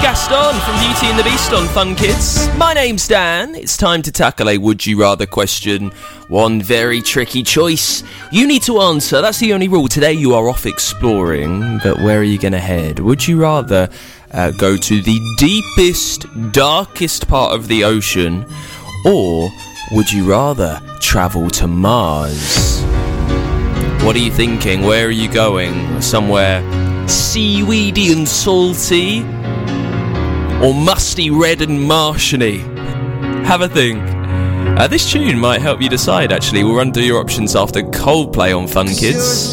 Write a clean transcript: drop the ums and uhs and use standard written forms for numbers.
Gaston from Beauty and the Beast on Fun Kids. My name's Dan. It's time to tackle a would you rather question. One very tricky choice. You need to answer. That's the only rule. Today you are off exploring, but where are you going to head? Would you rather go to the deepest, darkest part of the ocean, or would you rather travel to Mars? What are you thinking? Where are you going? Somewhere seaweedy and salty, or musty, red and Martian-y? Have a think. This tune might help you decide, actually. We'll run through your options after Coldplay on Fun Kids.